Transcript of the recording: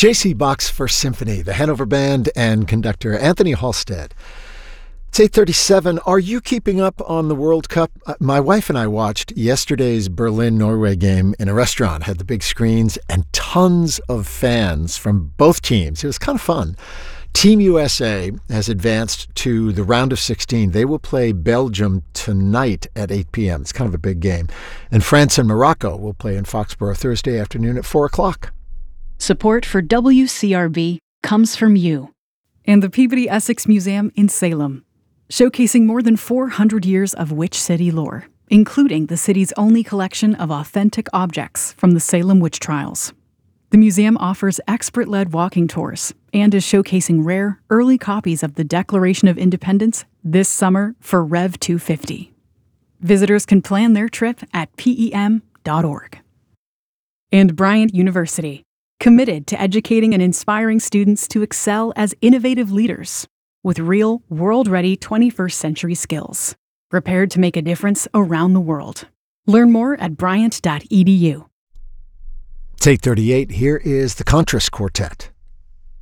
J.C. Bach's First Symphony, the Hanover Band, and conductor Anthony Halstead. It's 8:37. Are you keeping up on the World Cup? My wife and I watched yesterday's Berlin-Norway game in a restaurant. Had the big screens and tons of fans from both teams. It was kind of fun. Team USA has advanced to the round of 16. They will play Belgium tonight at 8 p.m. It's kind of a big game. And France and Morocco will play in Foxborough Thursday afternoon at 4 o'clock. Support for WCRB comes from you and the Peabody Essex Museum in Salem, showcasing more than 400 years of Witch City lore, including the city's only collection of authentic objects from the Salem witch trials. The museum offers expert-led walking tours and is showcasing rare, early copies of the Declaration of Independence this summer for Rev 250. Visitors can plan their trip at PEM.org. And Bryant University, committed to educating and inspiring students to excel as innovative leaders with real, world-ready 21st century skills, prepared to make a difference around the world. Learn more at bryant.edu. It's 8:38. Here is the Contras Quartet.